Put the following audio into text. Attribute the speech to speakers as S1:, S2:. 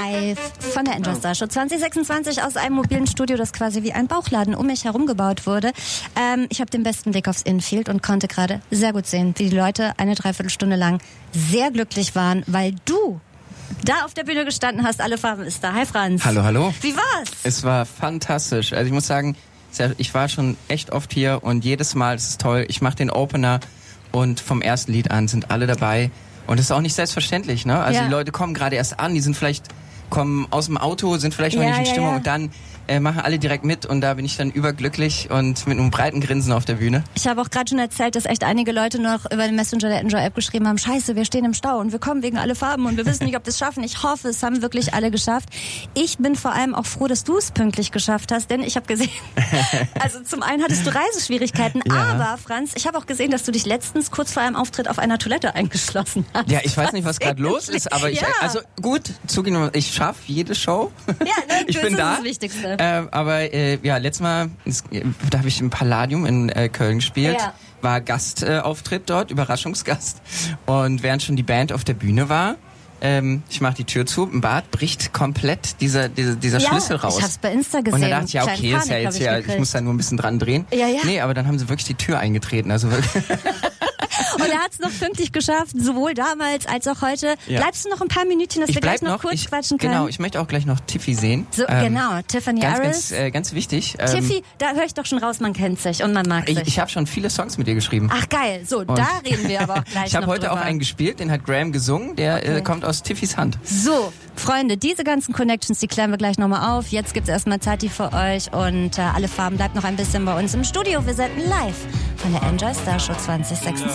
S1: Live von der Enjoy Star Show 2026 aus einem mobilen Studio, das quasi wie ein Bauchladen um mich herum gebaut wurde. Ich habe den besten Blick aufs Infield und konnte gerade sehr gut sehen, wie die Leute eine Dreiviertelstunde lang sehr glücklich waren, weil du da auf der Bühne gestanden hast. Alle Farben ist da. Hi Franz.
S2: Hallo, hallo.
S1: Wie war's?
S2: Es war fantastisch. Also ich muss sagen, ich war schon echt oft hier und jedes Mal ist es toll. Ich mache den Opener und vom ersten Lied an sind alle dabei. Und das ist auch nicht selbstverständlich, ne? Also die Leute kommen gerade erst an, kommen aus dem Auto, sind vielleicht noch nicht in Stimmung und dann machen alle direkt mit und da bin ich dann überglücklich und mit einem breiten Grinsen auf der Bühne.
S1: Ich habe auch gerade schon erzählt, dass echt einige Leute noch über den Messenger der Enjoy App geschrieben haben, scheiße, wir stehen im Stau und wir kommen wegen alle Farben und wir wissen nicht, ob wir es schaffen. Ich hoffe, es haben wirklich alle geschafft. Ich bin vor allem auch froh, dass du es pünktlich geschafft hast, denn ich habe gesehen, also zum einen hattest du Reiseschwierigkeiten, aber Franz, ich habe auch gesehen, dass du dich letztens kurz vor einem Auftritt auf einer Toilette eingeschlossen hast.
S2: Ja, ich weiß nicht, was gerade los ist, aber also gut, zugegeben, ich schaffe jede Show.
S1: Ja, ne,
S2: ich bin da.
S1: Das Wichtigste.
S2: Letztes Mal, da habe ich im Palladium in Köln gespielt, war Gastauftritt dort, Überraschungsgast. Und während schon die Band auf der Bühne war, ich mache die Tür zu, im Bad bricht komplett dieser Schlüssel raus.
S1: Ich hab's bei Insta gesehen.
S2: Und dann dachte ich, okay, ist ja jetzt ich muss da nur ein bisschen dran drehen.
S1: Ja.
S2: Nee, aber dann haben sie wirklich die Tür eingetreten, also wirklich.
S1: Und er hat es noch pünktlich geschafft, sowohl damals als auch heute. Ja. Bleibst du noch ein paar Minütchen, dass wir gleich noch kurz quatschen können?
S2: Genau, ich möchte auch gleich noch Tiffy sehen.
S1: So, genau, Tiffany Aris.
S2: Ganz wichtig.
S1: Tiffy, da höre ich doch schon raus, man kennt sich und man mag sich.
S2: Ich habe schon viele Songs mit ihr geschrieben.
S1: Ach geil, so, und da reden wir aber auch gleich
S2: Ich habe heute
S1: drüber.
S2: auch einen gespielt, den hat Graham gesungen, der kommt aus Tiffys Hand.
S1: So, Freunde, diese ganzen Connections, die klären wir gleich nochmal auf. Jetzt gibt's erstmal Zati für euch und alle Farben bleibt noch ein bisschen bei uns im Studio. Wir senden live von der Enjoy Star Show 2026.